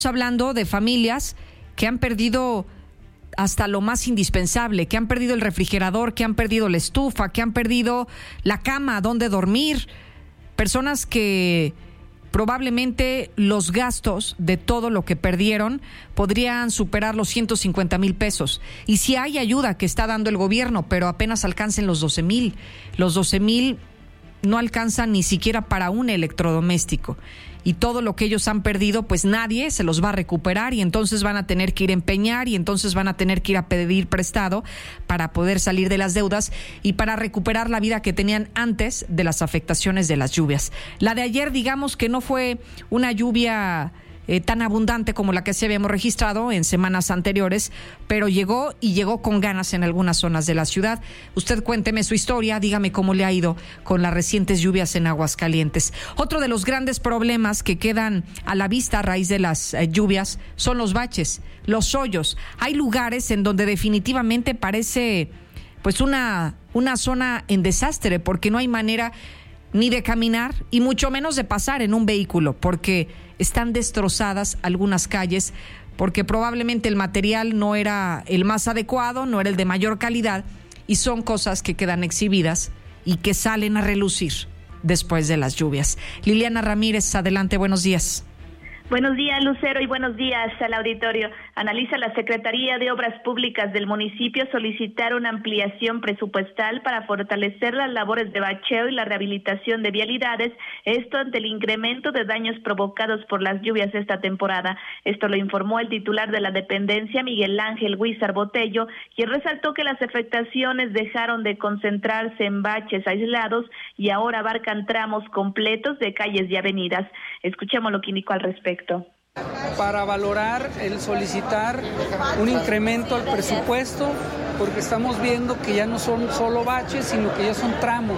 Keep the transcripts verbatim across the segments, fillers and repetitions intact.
Hablando de familias que han perdido hasta lo más indispensable, que han perdido el refrigerador, que han perdido la estufa, que han perdido la cama donde dormir, personas que probablemente los gastos de todo lo que perdieron podrían superar los ciento cincuenta mil pesos. Y si hay ayuda que está dando el gobierno, pero apenas alcancen los doce mil, los doce mil no alcanzan ni siquiera para un electrodoméstico. Y todo lo que ellos han perdido, pues nadie se los va a recuperar y entonces van a tener que ir a empeñar y entonces van a tener que ir a pedir prestado para poder salir de las deudas y para recuperar la vida que tenían antes de las afectaciones de las lluvias. La de ayer, digamos que no fue una lluvia Eh, tan abundante como la que se habíamos registrado en semanas anteriores, pero llegó y llegó con ganas en algunas zonas de la ciudad. Usted cuénteme su historia, dígame cómo le ha ido con las recientes lluvias en Aguascalientes. Otro de los grandes problemas que quedan a la vista a raíz de las eh, lluvias son los baches, los hoyos. Hay lugares en donde definitivamente parece pues una, una zona en desastre, porque no hay manera ni de caminar y mucho menos de pasar en un vehículo, porque están destrozadas algunas calles, porque probablemente el material no era el más adecuado, no era el de mayor calidad, y son cosas que quedan exhibidas y que salen a relucir después de las lluvias. Liliana Ramírez, adelante, buenos días. Buenos días, Lucero, y buenos días al auditorio. Analiza la Secretaría de Obras Públicas del municipio solicitar una ampliación presupuestal para fortalecer las labores de bacheo y la rehabilitación de vialidades, esto ante el incremento de daños provocados por las lluvias esta temporada. Esto lo informó el titular de la dependencia, Miguel Ángel Huizar Botello, quien resaltó que las afectaciones dejaron de concentrarse en baches aislados y ahora abarcan tramos completos de calles y avenidas. Escuchemos lo que indicó al respecto. Para valorar el solicitar un incremento al presupuesto, porque estamos viendo que ya no son solo baches, sino que ya son tramos.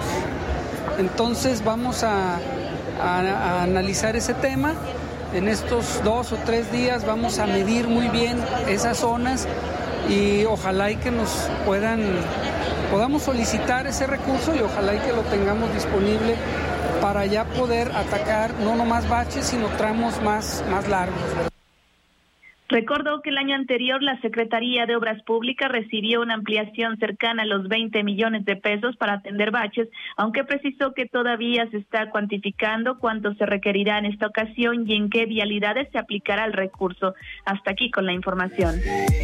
Entonces vamos a, a, a analizar ese tema. En estos dos o tres días vamos a medir muy bien esas zonas y ojalá y que nos puedan, podamos solicitar ese recurso y ojalá y que lo tengamos disponible para ya poder atacar no nomás baches, sino tramos más, más largos. Recordó que el año anterior la Secretaría de Obras Públicas recibió una ampliación cercana a los veinte millones de pesos para atender baches, aunque precisó que todavía se está cuantificando cuánto se requerirá en esta ocasión y en qué vialidades se aplicará el recurso. Hasta aquí con la información.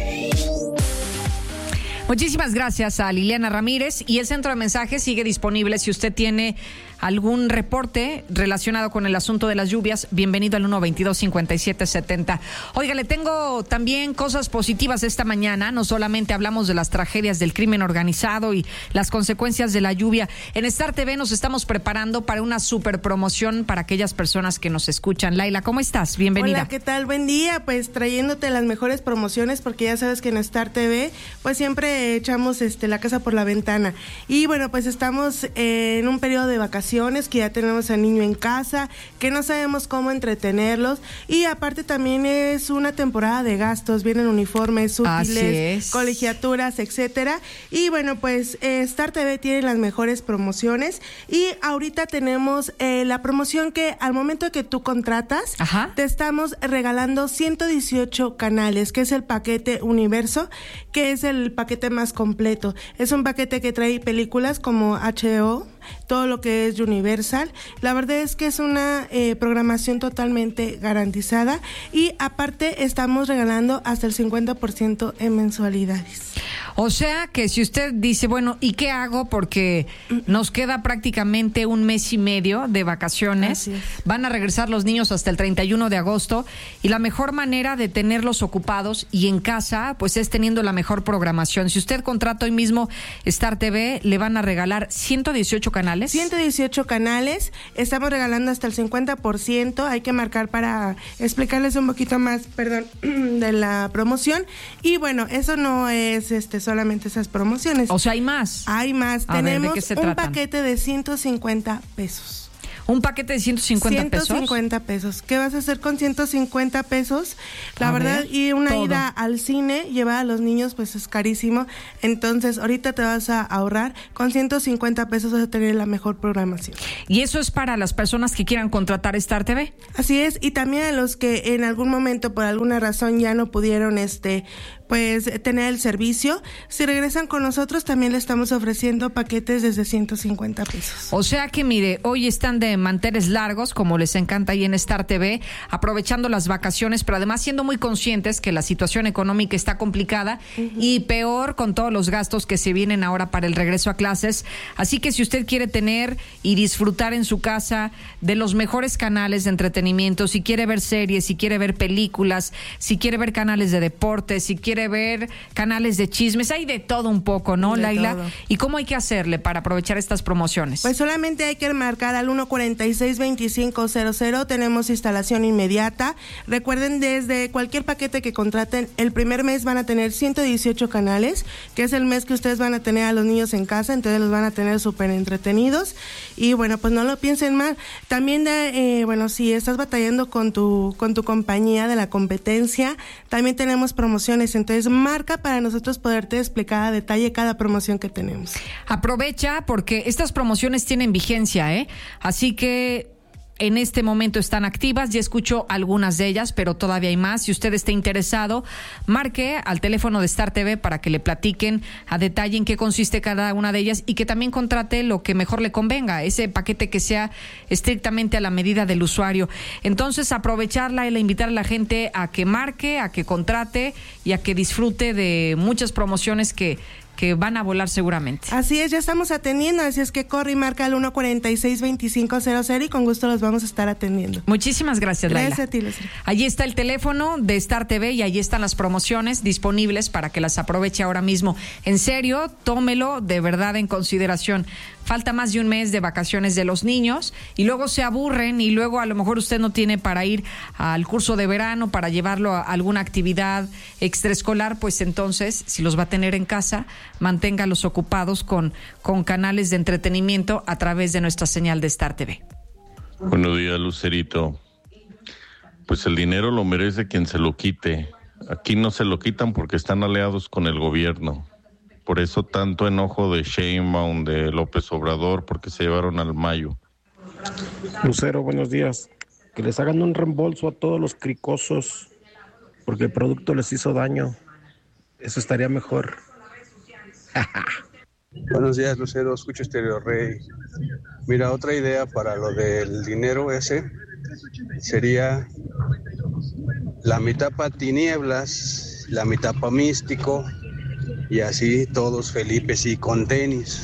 Muchísimas gracias a Liliana Ramírez, y el centro de mensajes sigue disponible. Si usted tiene algún reporte relacionado con el asunto de las lluvias, bienvenido al uno veintidós cincuenta y siete setenta. Oiga, le tengo también cosas positivas esta mañana. No solamente hablamos de las tragedias del crimen organizado y las consecuencias de la lluvia. En Star T V nos estamos preparando para una super promoción para aquellas personas que nos escuchan. Laila, ¿cómo estás? Bienvenida. Hola, ¿qué tal? Buen día. Pues trayéndote las mejores promociones, porque ya sabes que en Star T V pues siempre echamos este la casa por la ventana. Y bueno, pues estamos eh, en un periodo de vacaciones, que ya tenemos al niño en casa, que no sabemos cómo entretenerlos, y aparte también es una temporada de gastos, vienen uniformes, útiles, colegiaturas, etcétera. Y bueno, pues eh, Star T V tiene las mejores promociones, y ahorita tenemos eh, la promoción que al momento de que tú contratas, Ajá. te estamos regalando ciento dieciocho canales, que es el paquete Universo, que es el paquete más completo. Es un paquete que trae películas como H B O, todo lo que es Universal. La verdad es que es una eh, programación totalmente garantizada, y aparte estamos regalando hasta el cincuenta por ciento en mensualidades. O sea que si usted dice, bueno, ¿y qué hago? Porque nos queda prácticamente un mes y medio de vacaciones. Van a regresar los niños hasta el treinta y uno de agosto, y la mejor manera de tenerlos ocupados y en casa, pues es teniendo la mejor programación. Si usted contrata hoy mismo Star T V, le van a regalar ciento dieciocho canales. ciento dieciocho canales, estamos regalando hasta el cincuenta por ciento. Hay que marcar para explicarles un poquito más, perdón, de la promoción. Y bueno, eso no es este solamente esas promociones. O sea, hay más. Hay más. A Tenemos ver, ¿de qué se un tratan? paquete de ciento cincuenta pesos. ¿Un paquete de ciento cincuenta pesos? ciento cincuenta pesos. ¿Qué vas a hacer con ciento cincuenta pesos? La A verdad, ver, y una todo. ida al cine, llevar a los niños, pues es carísimo. Entonces, ahorita te vas a ahorrar. Con ciento cincuenta pesos vas a tener la mejor programación. Y eso es para las personas que quieran contratar Star T V. Así es, y también a los que en algún momento, por alguna razón, ya no pudieron, este, pues, tener el servicio. Si regresan con nosotros, también le estamos ofreciendo paquetes desde ciento cincuenta pesos. O sea que, mire, hoy están de manteles largos, como les encanta ahí en Star T V, aprovechando las vacaciones, pero además siendo muy conscientes que la situación económica está complicada uh-huh. y peor con todos los gastos que se vienen ahora para el regreso a clases. Así que si usted quiere tener y disfrutar en su casa de los mejores canales de entretenimiento, si quiere ver series, si quiere ver películas, si quiere ver canales de deportes, si quiere ver canales de chismes, hay de todo un poco, ¿no, de Laila? todo. ¿Y cómo hay que hacerle para aprovechar estas promociones? Pues solamente hay que marcar al uno cuarenta y seis veinticinco cero cero, tenemos instalación inmediata. Recuerden, desde cualquier paquete que contraten, el primer mes van a tener ciento dieciocho canales, que es el mes que ustedes van a tener a los niños en casa, entonces los van a tener súper entretenidos. Y bueno, pues no lo piensen mal. También, de, eh, bueno, si estás batallando con tu, con tu compañía de la competencia, también tenemos promociones, entonces marca para nosotros poderte explicar a detalle cada promoción que tenemos. Aprovecha porque estas promociones tienen vigencia, ¿eh? Así que en este momento están activas, ya escucho algunas de ellas, pero todavía hay más. Si usted está interesado, marque al teléfono de Star T V para que le platiquen a detalle en qué consiste cada una de ellas y que también contrate lo que mejor le convenga, ese paquete que sea estrictamente a la medida del usuario. Entonces, aprovecharla y invitar a la gente a que marque, a que contrate y a que disfrute de muchas promociones que que van a volar seguramente. Así es, ya estamos atendiendo, así es que corre y marca al uno cuarenta y seis veinticinco cero cero y con gusto los vamos a estar atendiendo. Muchísimas gracias, Laila. Gracias a ti, Leslie. Allí está el teléfono de Star T V y allí están las promociones disponibles para que las aproveche ahora mismo. En serio, tómelo de verdad en consideración. Falta más de un mes de vacaciones de los niños y luego se aburren y luego a lo mejor usted no tiene para ir al curso de verano, para llevarlo a alguna actividad extraescolar, pues entonces, si los va a tener en casa, manténgalos ocupados con, con canales de entretenimiento a través de nuestra señal de Star T V. Buenos días, Lucerito. Pues el dinero lo merece quien se lo quite. Aquí no se lo quitan porque están aliados con el gobierno. Por eso tanto enojo de Sheinbaum, de López Obrador, porque se llevaron al Mayo. Lucero, buenos días. Que les hagan un reembolso a todos los cricosos, porque el producto les hizo daño. Eso estaría mejor. Buenos días, Lucero, escucho Estéreo Rey. Mira, otra idea para lo del dinero ese sería la mitad para tinieblas, la mitad para místico, y así todos Felipes y con tenis.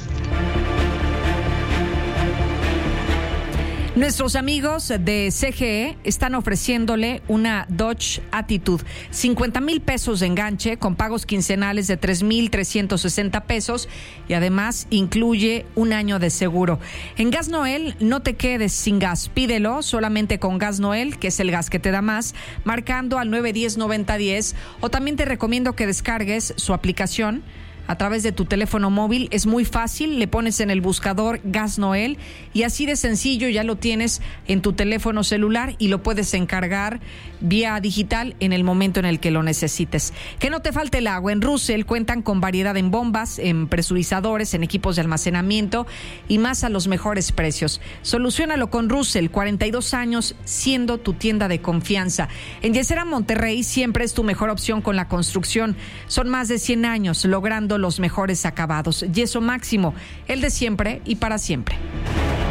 Nuestros amigos de C G E están ofreciéndole una Dodge Attitude, cincuenta mil pesos de enganche con pagos quincenales de tres mil trescientos sesenta pesos y además incluye un año de seguro. En Gas Noel no te quedes sin gas, pídelo solamente con Gas Noel, que es el gas que te da más, marcando al nueve uno cero noventa diez, o también te recomiendo que descargues su aplicación a través de tu teléfono móvil. Es muy fácil, le pones en el buscador Gas Noel y así de sencillo ya lo tienes en tu teléfono celular y lo puedes encargar vía digital en el momento en el que lo necesites. Que no te falte el agua. En Russell cuentan con variedad en bombas, en presurizadores, en equipos de almacenamiento y más a los mejores precios. Soluciónalo con Russell, cuarenta y dos años siendo tu tienda de confianza. En Yesera, Monterrey, siempre es tu mejor opción con la construcción. Son más de cien años logrando los mejores acabados. Yeso Máximo, el de siempre y para siempre.